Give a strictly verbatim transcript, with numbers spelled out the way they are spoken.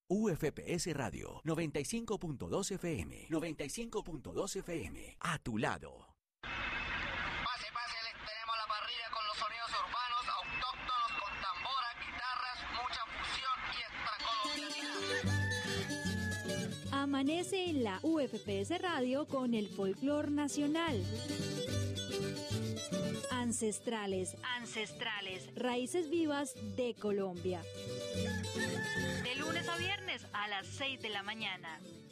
U F P S Radio noventa y cinco punto dos F M. noventa y cinco punto dos F M. A tu lado. Pase, pase, les tenemos la parrilla con los sonidos urbanos, autóctonos, con tamboras, guitarras, mucha fusión y extracolombianidad. Amanece en la U F P S Radio con el folclor nacional. Ancestrales, ancestrales, raíces vivas de Colombia. De lunes a viernes a las seis de la mañana.